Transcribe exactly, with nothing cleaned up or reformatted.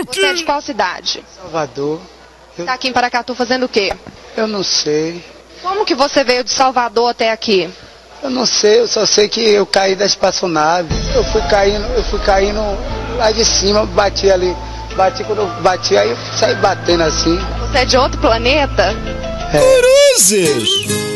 Você é de qual cidade? Salvador. Eu, Tá aqui em Paracatu fazendo o quê? eu não sei. Como que você veio de Salvador até aqui? Eu não sei, eu só sei que eu caí da espaçonave. Eu fui caindo, eu fui caindo lá de cima, bati ali. Bati, quando eu bati, aí eu saí batendo assim. Você é de outro planeta? É. Cruzes!